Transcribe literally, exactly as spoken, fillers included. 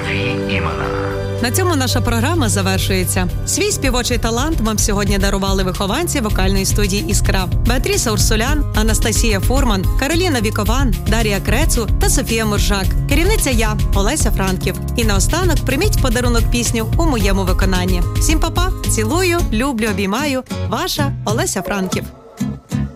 Нові імена. На цьому наша програма завершується. Свій співочий талант вам сьогодні дарували вихованці вокальної студії «Іскра». Беатріса Урсулян, Анастасія Фурман, Кароліна Вікован, Дар'я Крецу та Софія Муржак. Керівниця я, Олеся Франків. І наостанок прийміть подарунок пісню у моєму виконанні. Всім па-па, цілую, люблю, обіймаю. Ваша Олеся Франків.